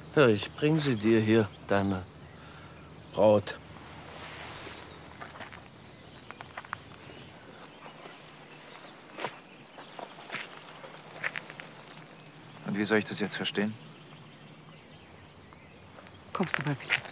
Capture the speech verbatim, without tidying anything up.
Ja, ich bring sie dir hier, deine Braut. Und wie soll ich das jetzt verstehen? Kommst du mal bitte?